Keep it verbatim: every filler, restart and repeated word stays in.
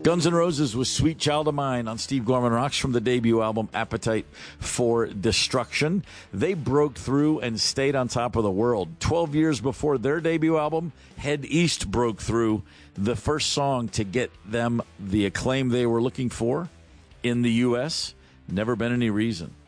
Guns N' Roses was Sweet Child of Mine on Steve Gorman Rocks from the debut album Appetite for Destruction. They broke through and stayed on top of the world. Twelve years before their debut album, Head East broke through, the first song to get them the acclaim they were looking for in the U S. Never been any reason